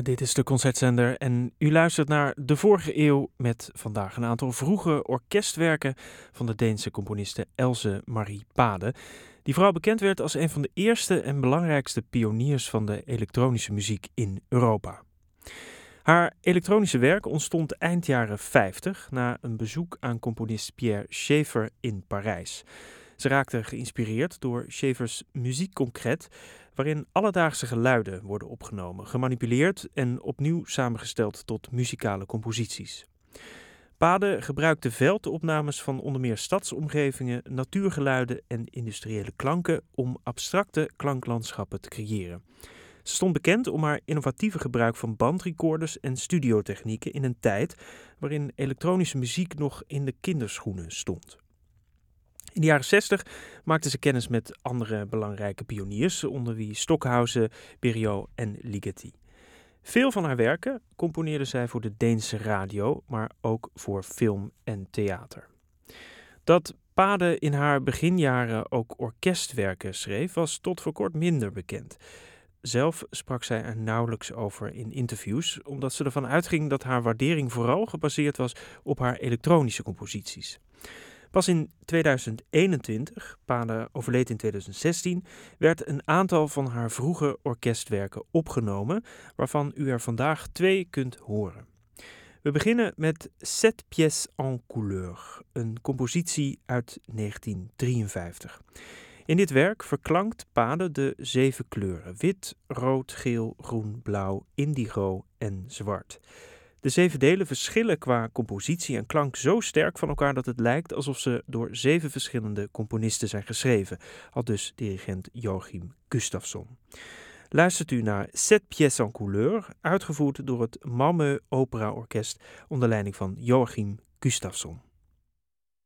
Dit is de Concertzender en u luistert naar De Vorige Eeuw met vandaag een aantal vroege orkestwerken van de Deense componiste Else Marie Pade, die vooral bekend werd als een van de eerste en belangrijkste pioniers van de elektronische muziek in Europa. Haar elektronische werk ontstond eind jaren 50 na een bezoek aan componist Pierre Schaeffer in Parijs. Ze raakte geïnspireerd door Schaeffers Musique Concrète, waarin alledaagse geluiden worden opgenomen, gemanipuleerd en opnieuw samengesteld tot muzikale composities. Pade gebruikte veldopnames van onder meer stadsomgevingen, natuurgeluiden en industriële klanken om abstracte klanklandschappen te creëren. Ze stond bekend om haar innovatieve gebruik van bandrecorders en studiotechnieken in een tijd waarin elektronische muziek nog in de kinderschoenen stond. In de jaren 60 maakte ze kennis met andere belangrijke pioniers, onder wie Stockhausen, Berlioz en Ligeti. Veel van haar werken componeerde zij voor de Deense radio, maar ook voor film en theater. Dat Pade in haar beginjaren ook orkestwerken schreef, was tot voor kort minder bekend. Zelf sprak zij er nauwelijks over in interviews, omdat ze ervan uitging dat haar waardering vooral gebaseerd was op haar elektronische composities. Pas in 2021, Pade overleed in 2016, werd een aantal van haar vroege orkestwerken opgenomen, waarvan u er vandaag 2 kunt horen. We beginnen met 7 pièces en couleur, een compositie uit 1953. In dit werk verklankt Pade de 7 kleuren: wit, rood, geel, groen, blauw, indigo en zwart. De 7 delen verschillen qua compositie en klank zo sterk van elkaar dat het lijkt alsof ze door 7 verschillende componisten zijn geschreven, aldus dirigent Joachim Gustafsson. Luistert u naar 7 pièces en couleur, uitgevoerd door het Malmö Opera Orkest onder leiding van Joachim Gustafsson.